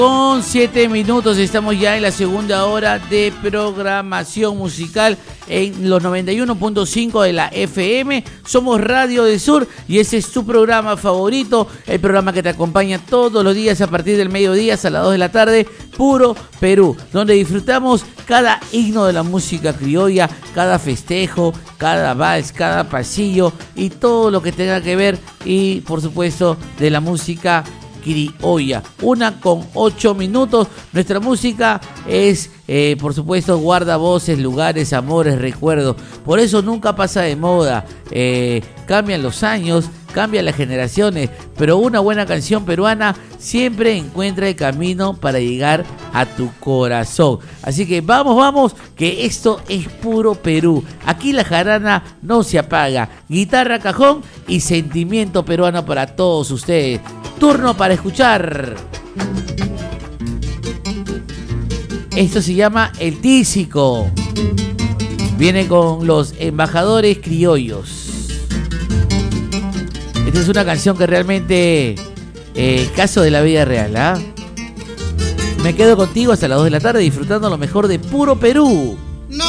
Con 7 minutos estamos ya en la segunda hora de programación musical en los 91.5 de la FM. Somos Radio del Sur y ese es tu programa favorito, el programa que te acompaña todos los días a partir del mediodía hasta las 2 de la tarde, Puro Perú, donde disfrutamos cada himno de la música criolla, cada festejo, cada vals, cada pasillo y todo lo que tenga que ver y por supuesto de la música criolla. 1:08. Nuestra música es, por supuesto, guarda voces, lugares, amores, recuerdos. Por eso nunca pasa de moda. Cambian los años, cambian las generaciones, pero una buena canción peruana siempre encuentra el camino para llegar a tu corazón. Así que vamos, que esto es puro Perú. Aquí la jarana no se apaga. Guitarra, cajón y sentimiento peruano para todos ustedes. Turno para escuchar. Esto se llama El Tísico. Viene con los embajadores criollos. Esta es una canción que realmente caso de la vida real, ¿ah? Me quedo contigo hasta las 2 de la tarde disfrutando lo mejor de Puro Perú.